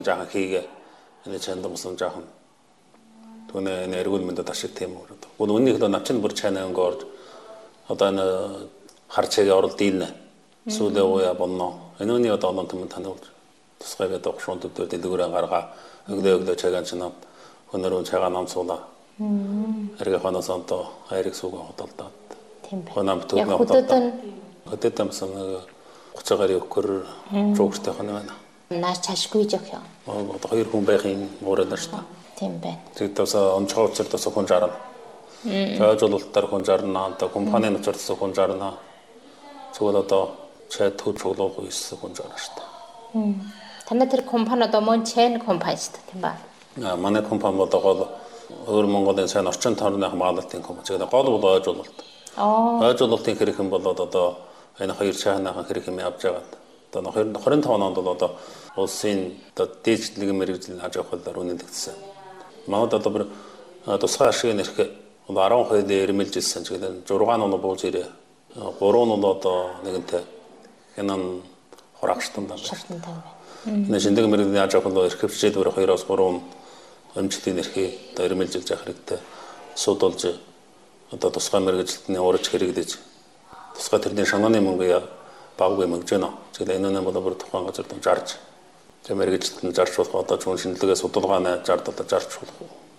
Жаахан хийгээ энэ чандамсан жаахан түүний эргүүл мэндэд ашиг тийм үү. Гол үнийх л навчин бүр чанаа өнгөөр одоо энэ харчаагийн оролт дийлнэ. Сүүлээ уяа бонно. Энэний одоо олон төмөн танилцуулж тусгай байдаг шунд өдөр дэлгүүрээ гаргаа өглөө чагаан чинаад өнөрөө чагаан намсуулаа. Эргээ ханасаа одоо хайрыг суугаа хөдөлдөөд. Тийм байна. Хонам төгнө хөдөлтөм сан 30 гаруй өгөр жогстой хоноо байна. Наач чашгүй жах юм. Одоо хоёр хүн байхын муурал шүү дээ. Тийм байна. Тэгээд тасаа онцгой учиртас хүн жарна. Зоожуулалтаар хүн жарна. Одоо компанийн учиртас хүн жарна. Зүгээр одоо чад төв чуулгах үйс хүн жарна шүү дээ. Танай тэр компани одоо мөн чейн компани шүү дээ тийм ба. Манай компани одоо өөр Монголын сайн орчин тойрны хамгаалалтын компани. Тэгээд гол бол ойжуулалт. Ойжуулалтын хэрэг юм болоод одоо энэ хоёр чаанахан хэрэг юм явж байгаа. Одоо 25 онд бол одоо улсын одоо дээжлэг мэрэгжлийн аж ахуйлаар үнэлэгдсэн. Манайд одоо бүр тусгай ашиг нэрх 12 ирмэлжилсэн. Тэгээд 6 нь бууж ирээ. 3 нь одоо нэгэнтээ хянан хураагчтан байна. Энэ шиндэг мэрэгжлийн аж ахуйлаар эрхэвчээд өөр 2-3 өмчлөлийн нэрхий одоо ирмэлжилж явах хэрэгтэй. Судулж одоо тусгай мэрэгжилтний уурж хэрэглэж тусгай тэрний шанааны мөнгө баггүй мөнгөж байна. Тэгээд энэ нь бол бүр тухайн газар дон жарж тэр мэрэгжилтэн зарчуулах одоо чүн шинжилгээ судалгааны жард одоо зарчуулах.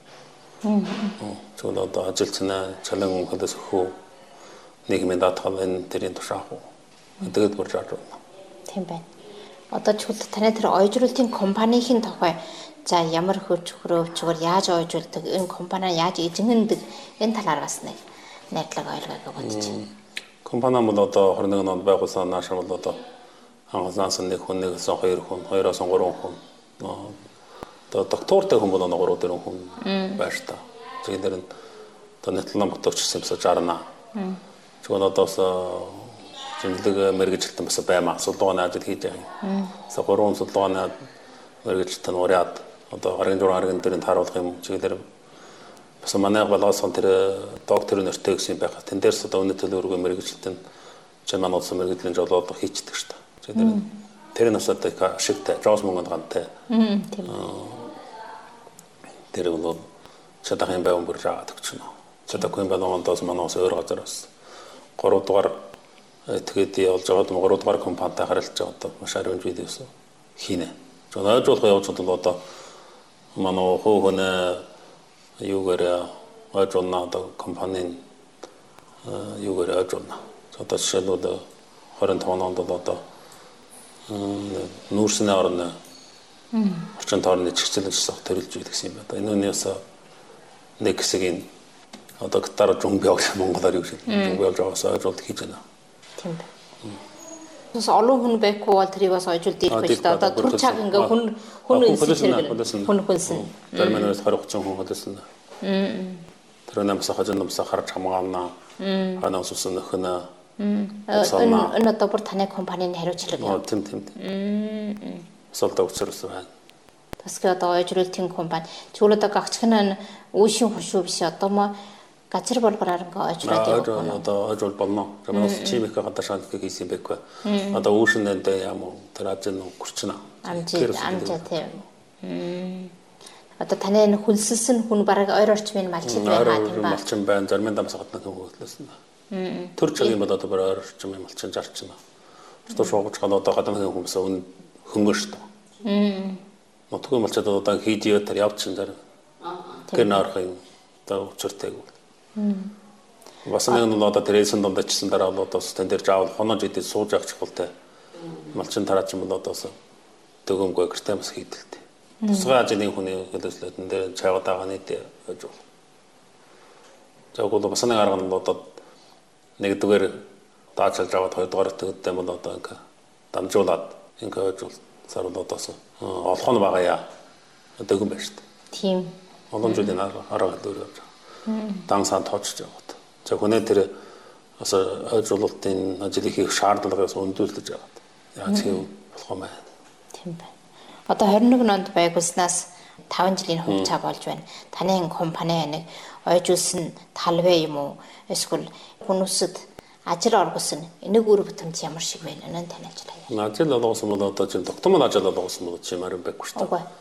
Чүн одоо ажилчнаа чалан хөдөөс хөө нийгмийн даатгал энэ тэрийн тушаах. Тэгээд бүр жарж байна. Тийм байна. Одоо чүл таны тэр ойжруулалтын компанийн тухай за ямар хөж хөрөвчгөр яаж ойжуулдаг энэ компани яаж эзэмдэг энэ талаар бас нэг найдлага ойлгоог бодож байна. Компани бол одоо 21 онд байгуулсан нааш бол одоо анхаасаас нэг хүн, нэгээс хоёр хүн, хоёроос гурван хүн. Одоо доктортой хүн бол 3-4 хүн байж та. Тэгээд энэ одоо нэтлэн ботогч гэсэн бас жарна. Тэгвэл одоос шинжилгээ мэрэгжилтэн бас баймаа судалгааны ажил хийж байгаа. За 3 судалгааны мэрэгжилтэн ураад одоо гаргийн зураг гаргийн дээрээ тааруулах юм. Тэгээд бас манай болгоосон тэр докторын нэртэй гэсэн байх. Тэн дээрс одоо үнэт төлөвлөгөө мэрэгжилтэн чинь манай улсын мэрэгжлийн жолоодох хийчихдэг шүү дээ. Тэгээд тэр нь бас одоо ашигтай, жоос мөнгөнд гантай. Тийм. Тэр бол чадахын байван бүр жаадаг ч юм уу. Чадахгүй байвандаас манай улс өөр газараас 3 дугаар тэгээд явж байгаад 3 дугаар компанитай харилцаж байгаа одоо маш ариун видеос хийнэ. Тэгээд ойжуулах явж бол одоо манай хөөнө юугаар ойжуулна одоо компанийн юугаар ойжуулна. Одоо жишээлбэл 25 онд бол одоо нүүрсний орны орчин тойрны чигчлэг засах төрөлж үйд гэсэн юм байна. Энэ үнээс нэг хэсгийн одоо гитар жумбиог монголоор юу гэж жумбиог жаасаа ойжуулалт хийж байна. Тийм байна. Бас олон хүн байхгүй бол тэрийг бас ойжуулж ирэх байж та одоо түр цаг ингээ хүн хүнсэн. Тэрмэнээс 20-30 хүн хөдөлсөн. Тэр намс хажин намс харж хамгаална. Ханаас усан нөхнө. Энэ одоо бүр таны компанийн хариуцлага юм. Тийм. Солдог учраас байна. Тэсгээ одоо ойжруулалтын компани чиглэл одоо гагчх нь үүшийн хуршуу биш одоо мо газар болгороор ингээ ойжруулаад явах. Одоо ойжуул болно. Тэрнээс чимик гадаа шалгах хийсэн байхгүй. Одоо үүшинд яам уу тэр ажил гүрчнэ. Амжаа тийм. Одоо таны энэ хүнсэлсэн хүн бараг ойр орчмын малчин байгаа юм ба. Малчин байна. Зармын дамс гадна хөөглөсөн. Төр чагийн бол одоо бүр ойр орчмын малчин зарчна. Одоо шуугч гал одоо гадна хүмүүс хөнгөн шүү дээ. Мотгүй малчаад одоо хийж яваад тэр явчихсан зарим. Тэр наарах юм. Одоо учиртай. Бас нэг нь одоо тэрээсэн дундачсан дараа бол одоо тэн дээр жаавал хонож идэж сууж явах чухалтай. Малчин тараач юм бол одоос дөгөөмгүй гэртээ бас хийдэлтэй. Тусгай ажлын хүний хэлэлцлүүдэн дээр чайгаад байгаа нийт гэж бол. Жагууд бас нэг арга нь одоо нэгдүгээр даачилж аваад хоёрдугаар төгөдтэй бол одоо ингээ дамжуулаад ингээ хойжуул сарууд одоос олох нь байгаа яа. Дөгөн байна шүү дээ. Тийм. Олон жилийн арга дээр явж байгаа. Дан санд тоочж байгаа. За хүнээ тэр бас хойжуулалтын ажил хийх шаардлагаас өндүүлж байгаа. Яаж хийв болох юм бэ? Тийм байна. Одоо 21 онд байгуулснаас 5 жилийн хугацаа болж байна. Таны компани нэг ойжуулсан талбай юм уу? Эсвэл хүмүүсэд ажил оргосон энийг үр бүтэмж ямар шиг байна энэ тань ажиллаа. Ажил олгосон бол одоо чинь тогтмол ажил олгосон бол чи марин байхгүй шүү дээ.